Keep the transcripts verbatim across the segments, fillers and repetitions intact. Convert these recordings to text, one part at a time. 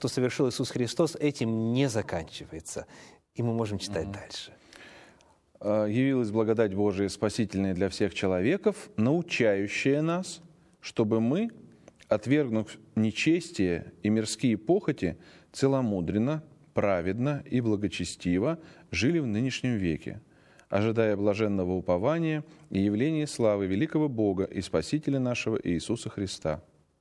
что совершил Иисус Христос, этим не заканчивается. И мы можем читать mm-hmm. дальше. «Явилась благодать Божия, спасительная для всех человеков, научающая нас, чтобы мы, отвергнув нечестие и мирские похоти, целомудренно, праведно и благочестиво жили в нынешнем веке, ожидая блаженного упования и явления славы великого Бога и Спасителя нашего Иисуса Христа,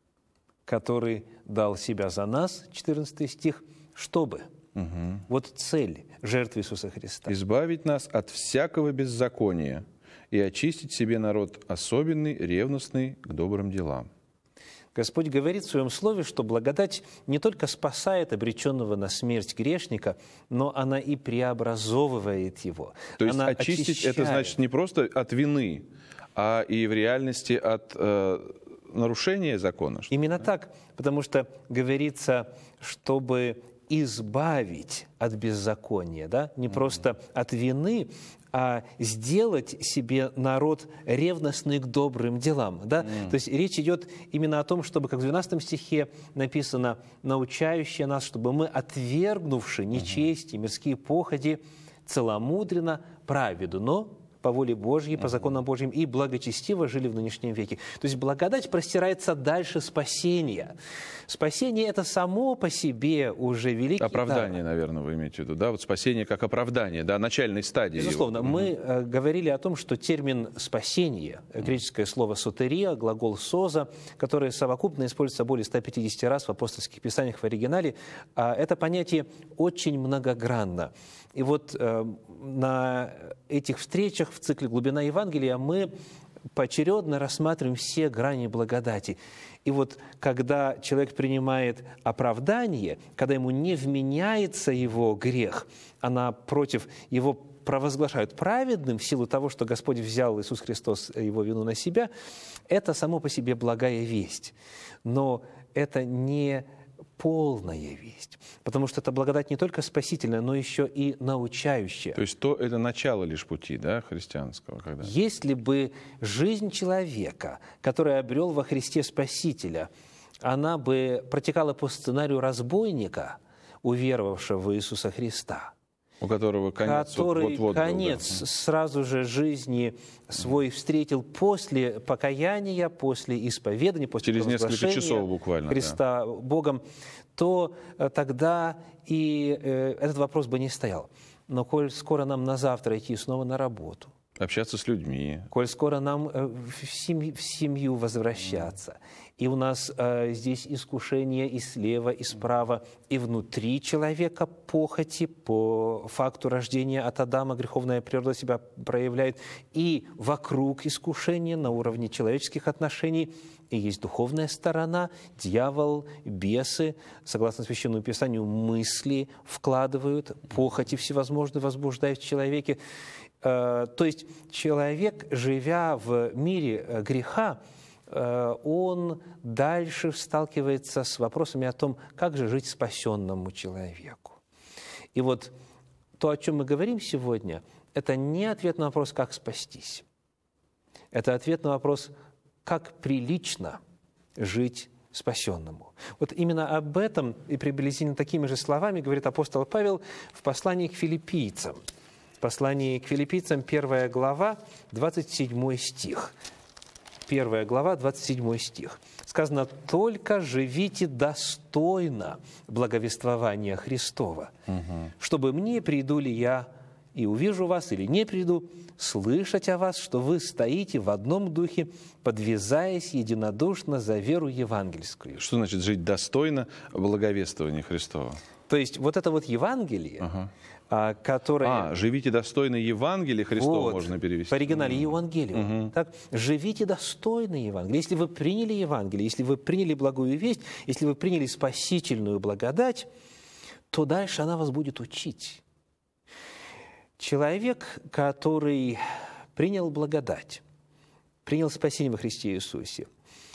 который дал себя за нас», четырнадцатый стих, «чтобы». Угу. Вот цель жертвы Иисуса Христа. «Избавить нас от всякого беззакония и очистить себе народ особенный, ревностный к добрым делам». Господь говорит в Своем Слове, что благодать не только спасает обреченного на смерть грешника, но она и преобразовывает его. То есть она очистить очищает. Это значит не просто от вины, а и в реальности от э, нарушения закона. Именно так, потому что говорится, чтобы избавить от беззакония, да? Не mm-hmm. просто от вины, а сделать себе народ ревностный к добрым делам. Да? Mm. То есть речь идет именно о том, чтобы, как в двенадцатом стихе написано, научающая нас, чтобы мы, отвергнувши нечестие, мирские похоти, целомудренно, праведно, по воле Божьей, по законам Божьим, и благочестиво жили в нынешнем веке. То есть благодать простирается дальше спасения. Спасение – это само по себе уже великий оправдание, дар. Наверное, вы имеете в виду, да? Вот спасение как оправдание, да, начальной стадии. Безусловно. Его. Мы э, говорили о том, что термин «спасение», греческое слово «сотерия», глагол «соза», которое совокупно используется более ста пятидесяти раз в апостольских писаниях в оригинале, э, это понятие очень многогранно. И вот э, на этих встречах в цикле «Глубина Евангелия» мы поочередно рассматриваем все грани благодати. И вот когда человек принимает оправдание, когда ему не вменяется его грех, а напротив, его провозглашают праведным в силу того, что Господь взял, Иисус Христос, его вину на себя, это само по себе благая весть. Но это не полная весть, потому что эта благодать не только спасительная, но еще и научающая. То есть то это начало лишь пути, да, христианского? Когда... Если бы жизнь человека, который обрел во Христе Спасителя, она бы протекала по сценарию разбойника, уверовавшего в Иисуса Христа, у которого конец который вот-вот конец был, да. сразу же жизни свой встретил после покаяния, после исповедания, после через несколько часов буквально Христа да. Богом, то тогда и э, этот вопрос бы не стоял. Но коль скоро нам на завтра идти снова на работу, общаться с людьми, коль скоро нам э, в, семью, в семью возвращаться, и у нас э, здесь искушение и слева, и справа, и внутри человека похоти по факту рождения от Адама, греховная природа себя проявляет, и вокруг искушения на уровне человеческих отношений, и есть духовная сторона, дьявол, бесы, согласно Священному Писанию, мысли вкладывают, похоти всевозможные возбуждают в человеке. Э, то есть человек, живя в мире греха, он дальше сталкивается с вопросами о том, как же жить спасенному человеку. И вот то, о чем мы говорим сегодня, это не ответ на вопрос, как спастись. Это ответ на вопрос, как прилично жить спасенному. Вот именно об этом и приблизительно такими же словами говорит апостол Павел в послании к филиппийцам. В послании к филиппийцам, первая глава, двадцать седьмой стих. Первая глава, двадцать седьмой стих. Сказано: «Только живите достойно благовествования Христова, угу. чтобы мне, приду ли я и увижу вас, или не приду, слышать о вас, что вы стоите в одном духе, подвязаясь единодушно за веру евангельскую». Что значит жить достойно благовествования Христова? То есть вот это вот Евангелие, ага. которое... А, живите достойно Евангелия Христова, вот, можно перевести. В оригинале Евангелие. Угу. Так, живите достойно Евангелия. Если вы приняли Евангелие, если вы приняли благую весть, если вы приняли спасительную благодать, то дальше она вас будет учить. Человек, который принял благодать, принял спасение во Христе Иисусе,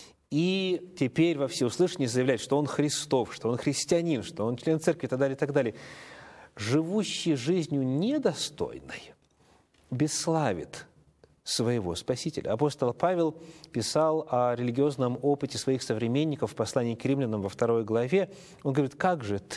и теперь во всеуслышание заявляет, что он Христов, что он христианин, что он член церкви и так далее, и так далее, живущий жизнью недостойной, бесславит своего Спасителя. Апостол Павел писал о религиозном опыте своих современников в послании к римлянам во второй главе. Он говорит: «Как же ты,